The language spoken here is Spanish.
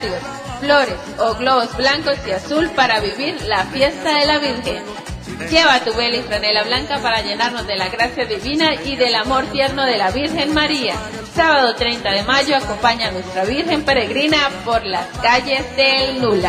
flores o globos blancos y azul para vivir la fiesta de la Virgen. Lleva tu vela y franela blanca para llenarnos de la gracia divina y del amor tierno de la Virgen María. Sábado 30 de mayo acompaña a nuestra Virgen peregrina por las calles del Nula.